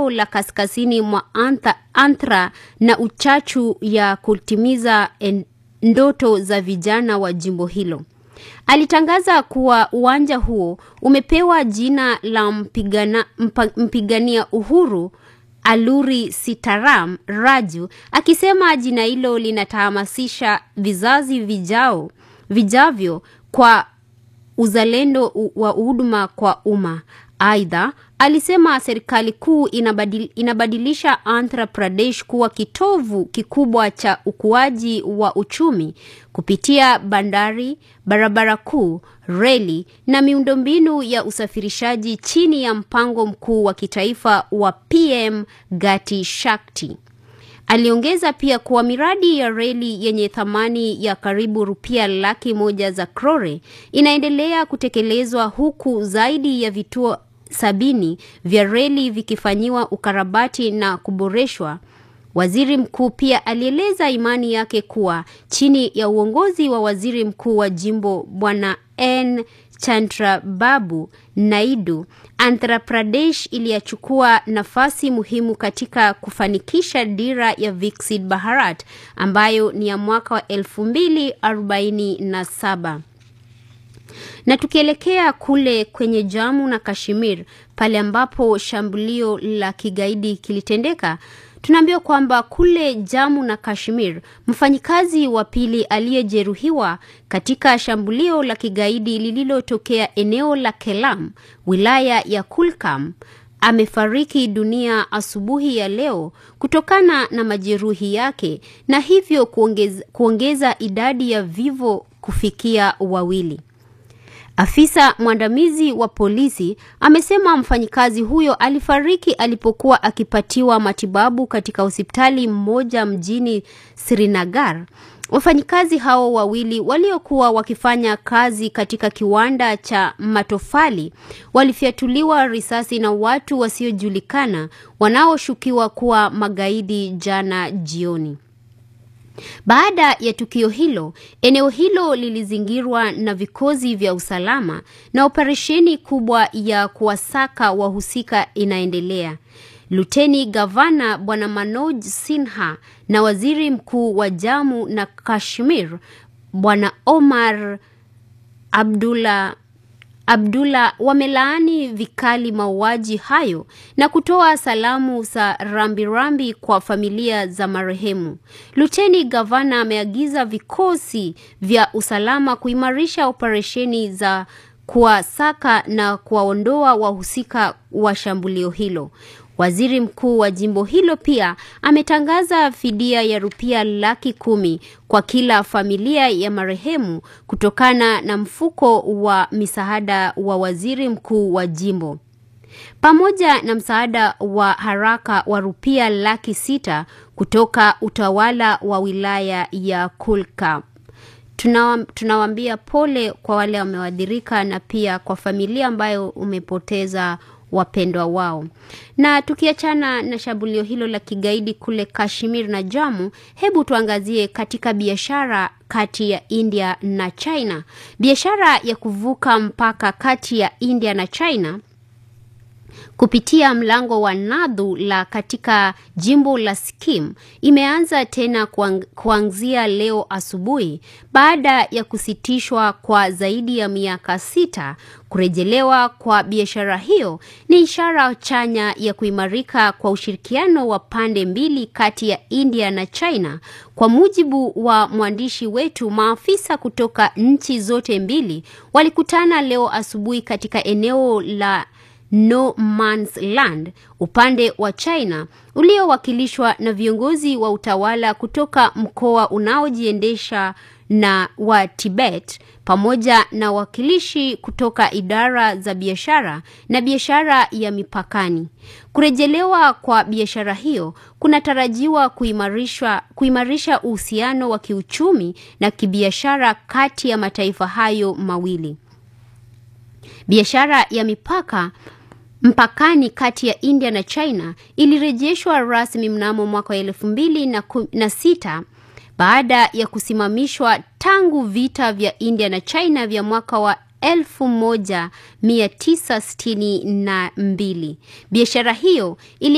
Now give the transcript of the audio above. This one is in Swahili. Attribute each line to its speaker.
Speaker 1: eneo la kaskazini mwa Andhra na uchachu ya kutimiza ndoto za vijana wa jimbo hilo. Alitangaza kuwa uwanja huo umepewa jina la mpigania uhuru Alluri Sitaram Raju, akisema jina hilo linatahamasisha vizazi vijavyo kwa uzalendo wa huduma kwa umma. Aidha, alisema serikali kuu inabadilisha Andhra Pradesh kuwa kitovu kikubwa cha ukuaji wa uchumi kupitia bandari, barabara kuu, reli na miundombinu ya usafirishaji chini ya mpango mkuu wa kitaifa wa PM Gati Shakti. Aliongeza pia kuwa miradi ya reli yenye thamani ya karibu rupia 100,000 za crore inaendelea kutekelezwa huku zaidi ya vituo 70 vya reli vikifanyiwa ukarabati na kuboreshwa. Waziri mkuu pia alieleza imani yake kuwa chini ya uongozi wa waziri mkuu wa jimbo Bwana N. Chandrababu Naidu, Andhra Pradesh iliachukua nafasi muhimu katika kufanikisha dira ya Viksit Bharat ambayo ni ya mwaka wa 2047. Na tukielekea kule kwenye Jammu na Kashmir, pale ambapo shambulio la kigaidi kilitendeka, tunaambiwa kwamba kule Jammu na Kashmir, mfanyikazi wa pili aliyejeruhiwa katika shambulio la kigaidi lililotokea eneo la Kelam, wilaya ya Kulgam, amefariki dunia asubuhi ya leo kutokana na majeruhi yake, na hivyo kuongeza idadi ya vifo kufikia 2. Afisa mwandamizi wa polisi amesema mfanyikazi huyo alifariki alipokuwa akipatiwa matibabu katika hospitali moja mjini Srinagar. Wafanyikazi hao 2 waliokuwa wakifanya kazi katika kiwanda cha matofali walifyatuliwa risasi na watu wasiojulikana wanaoshukiwa kuwa magaidi jana jioni. Baada ya tukio hilo, eneo hilo lilizingirwa na vikosi vya usalama na operesheni kubwa ya kuwasaka wahusika inaendelea. Luteni Gavana Bwana Manoj Sinha na Waziri Mkuu wa Jammu na Kashmir Bwana Omar Abdullah wamelaani vikali mauaji hayo na kutoa salamu za rambirambi kwa familia za marehemu. Luteni Gavana ameagiza vikosi vya usalama kuimarisha operesheni za kuwasaka na kuwaondoa wahusika wa shambulio hilo. Waziri mkuu wa jimbo hilo pia ametangaza fidia ya rupia 10,000 kwa kila familia ya marehemu kutokana na mfuko wa misaada wa waziri mkuu wa jimbo, pamoja na msaada wa haraka wa rupia 600,000 kutoka utawala wa wilaya ya Kulgam. Tunawaambia pole kwa wale wameathirika na pia kwa familia ambayo umepoteza wapendwa wao. Na tukiachana na shambulio hilo la kigaidi kule Kashmir na Jammu, hebu tuangazie katika biashara kati ya India na China. Biashara ya kuvuka mpaka kati ya India na China kupitia mlango wa Nadhu la katika jimbo la Sikkim imeanza tena kuanzia leo asubuhi baada ya kusitishwa kwa zaidi ya miaka 6. Kurejelewa kwa biashara hiyo ni ishara chanya ya kuimarika kwa ushirikiano wa pande mbili kati ya India na China. Kwa mujibu wa mwandishi wetu, maafisa kutoka nchi zote mbili walikutana leo asubuhi katika eneo la No Man's Land upande wa China uliowakilishwa na viongozi wa utawala kutoka mkoa unaojiendesha na wa Tibet pamoja na wakilishi kutoka idara za biashara na biashara ya mipakani. Kurejelewa kwa biashara hiyo kunatarajiwa kuimarisha uhusiano wa kiuchumi na kibiashara kati ya mataifa hayo mawili. Biashara ya mpakani kati ya India na China ilirejeshwa rasmi mnamo mwaka 2006 baada ya kusimamishwa tangu vita vya India na China vya mwaka wa 1962. Biashara hiyo